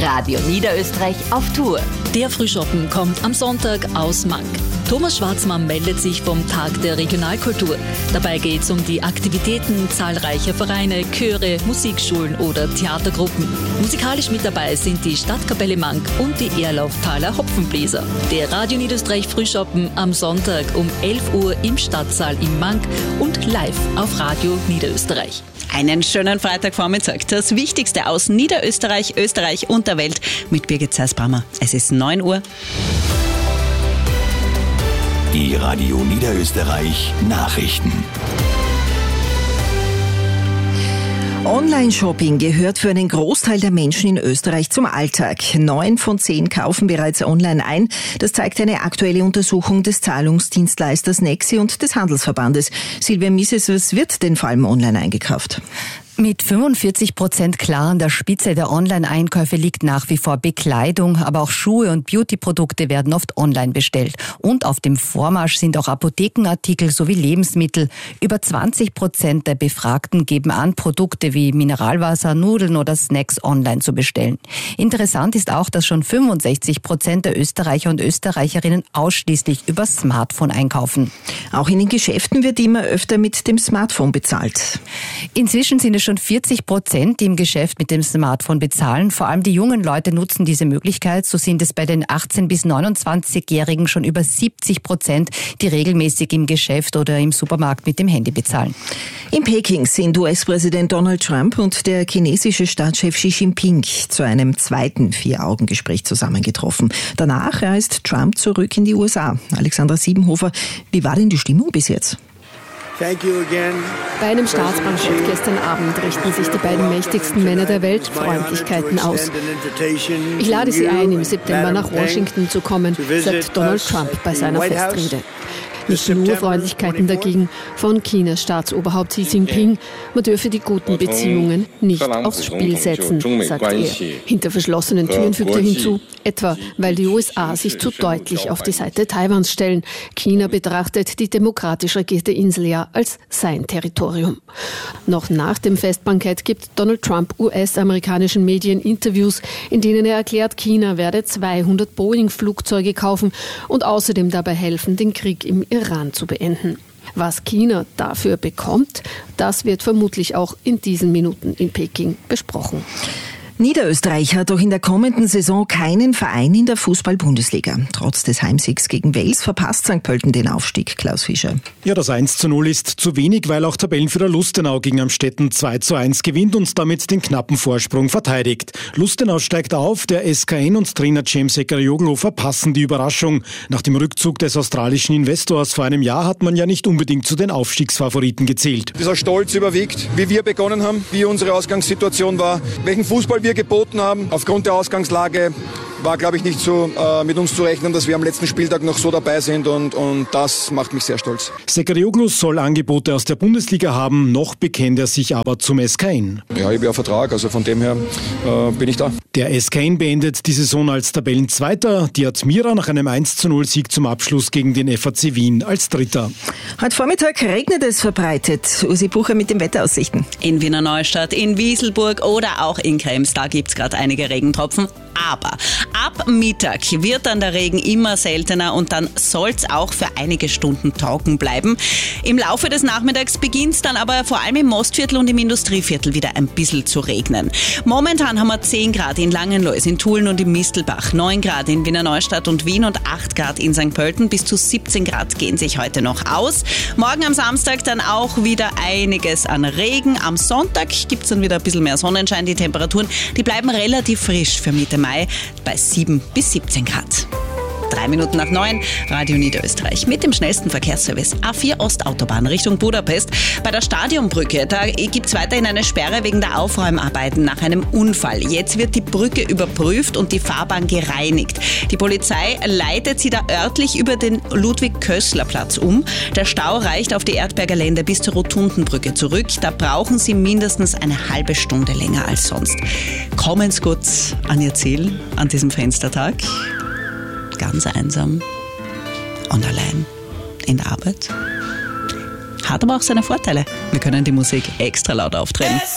Radio Niederösterreich auf Tour. Der Frühschoppen kommt am Sonntag aus Mank. Thomas Schwarzmann meldet sich vom Tag der Regionalkultur. Dabei geht es um die Aktivitäten zahlreicher Vereine, Chöre, Musikschulen oder Theatergruppen. Musikalisch mit dabei sind die Stadtkapelle Mank und die Erlauftaler Hopfenbläser. Der Radio Niederösterreich Frühschoppen am Sonntag um 11 Uhr im Stadtsaal in Mank und live auf Radio Niederösterreich. Einen schönen Freitagvormittag. Das Wichtigste aus Niederösterreich, Österreich und der Welt mit Birgit Zeisbrammer. Es ist 9 Uhr. Die Radio Niederösterreich Nachrichten. Online-Shopping gehört für einen Großteil der Menschen in Österreich zum Alltag. 9 von 10 kaufen bereits online ein. Das zeigt eine aktuelle Untersuchung des Zahlungsdienstleisters Nexi und des Handelsverbandes. Silvia Mises, was wird denn vor allem online eingekauft? Mit 45% klar an der Spitze der Online-Einkäufe liegt nach wie vor Bekleidung, aber auch Schuhe und Beauty-Produkte werden oft online bestellt. Und auf dem Vormarsch sind auch Apothekenartikel sowie Lebensmittel. Über 20% der Befragten geben an, Produkte wie Mineralwasser, Nudeln oder Snacks online zu bestellen. Interessant ist auch, dass schon 65% der Österreicher und Österreicherinnen ausschließlich über Smartphone einkaufen. Auch in den Geschäften wird immer öfter mit dem Smartphone bezahlt. Inzwischen sind es schon 40%, die im Geschäft mit dem Smartphone bezahlen. Vor allem die jungen Leute nutzen diese Möglichkeit. So sind es bei den 18- bis 29-Jährigen schon über 70%, die regelmäßig im Geschäft oder im Supermarkt mit dem Handy bezahlen. In Peking sind US-Präsident Donald Trump und der chinesische Staatschef Xi Jinping zu einem zweiten 4-Augen-Gespräch zusammengetroffen. Danach reist Trump zurück in die USA. Alexandra Siebenhofer, wie war denn die Stimmung bis jetzt? Bei einem Staatsbankett gestern Abend richten sich die beiden mächtigsten Männer der Welt Freundlichkeiten aus. Ich lade Sie ein, im September nach Washington zu kommen, sagt Donald Trump bei seiner Festrede. Nicht nur Freundlichkeiten dagegen von Chinas Staatsoberhaupt Xi Jinping. Man dürfe die guten Beziehungen nicht aufs Spiel setzen, sagt er. Hinter verschlossenen Türen fügt er hinzu, etwa weil die USA sich zu deutlich auf die Seite Taiwans stellen. China betrachtet die demokratisch regierte Insel ja als sein Territorium. Noch nach dem Festbankett gibt Donald Trump US-amerikanischen Medien Interviews, in denen er erklärt, China werde 200 Boeing-Flugzeuge kaufen und außerdem dabei helfen, den Krieg im Iran zu beenden. Was China dafür bekommt, das wird vermutlich auch in diesen Minuten in Peking besprochen. Niederösterreich hat auch in der kommenden Saison keinen Verein in der Fußball-Bundesliga. Trotz des Heimsiegs gegen Wels verpasst St. Pölten den Aufstieg. Klaus Fischer. Ja, das 1:0 ist zu wenig, weil auch Tabellenführer Lustenau gegen Amstetten 2:1 gewinnt und damit den knappen Vorsprung verteidigt. Lustenau steigt auf, der SKN und Trainer James Sekarioglu verpassen die Überraschung. Nach dem Rückzug des australischen Investors vor einem Jahr hat man ja nicht unbedingt zu den Aufstiegsfavoriten gezählt. Dieser Stolz überwiegt, wie wir begonnen haben, wie unsere Ausgangssituation war, welchen Fußball wir geboten haben. Aufgrund der Ausgangslage war, glaube ich, nicht so mit uns zu rechnen, dass wir am letzten Spieltag noch so dabei sind und das macht mich sehr stolz. Sekarioglu soll Angebote aus der Bundesliga haben, noch bekennt er sich aber zum SKN. Ja, ich habe ja Vertrag, also von dem her bin ich da. Der SKN beendet die Saison als Tabellenzweiter, die Admira nach einem 1:0 Sieg zum Abschluss gegen den FAC Wien als Dritter. Heute Vormittag regnet es verbreitet. Ursi Bucher mit den Wetteraussichten. In Wiener Neustadt, in Wieselburg oder auch in Krems, da gibt es gerade einige Regentropfen. Aber ab Mittag wird dann der Regen immer seltener und dann soll es auch für einige Stunden trocken bleiben. Im Laufe des Nachmittags beginnt es dann aber vor allem im Mostviertel und im Industrieviertel wieder ein bisschen zu regnen. Momentan haben wir 10 Grad in Langenlois, in Tulln und im Mistelbach, 9 Grad in Wiener Neustadt und Wien und 8 Grad in St. Pölten. Bis zu 17 Grad gehen sich heute noch aus. Morgen am Samstag dann auch wieder einiges an Regen. Am Sonntag gibt es dann wieder ein bisschen mehr Sonnenschein. Die Temperaturen, die bleiben relativ frisch für Mitte Mai bei 7 bis 17 Grad. 3 Minuten nach 9, Radio Niederösterreich mit dem schnellsten Verkehrsservice A4 Ostautobahn Richtung Budapest. Bei der Stadionbrücke, da gibt es weiterhin eine Sperre wegen der Aufräumarbeiten nach einem Unfall. Jetzt wird die Brücke überprüft und die Fahrbahn gereinigt. Die Polizei leitet sie da örtlich über den Ludwig-Kössler-Platz um. Der Stau reicht auf die Erdberger Lände bis zur Rotundenbrücke zurück. Da brauchen Sie mindestens eine halbe Stunde länger als sonst. Kommen Sie gut an Ihr Ziel an diesem Fenstertag. Ganz einsam und allein in der Arbeit. Hat aber auch seine Vorteile. Wir können die Musik extra laut aufdrehen.